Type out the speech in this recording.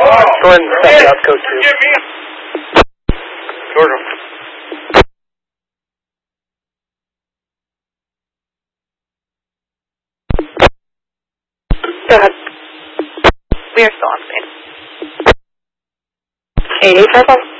Go ahead and step up, go 2. Georgia. Go ahead. We are still on scene. 88 Purple.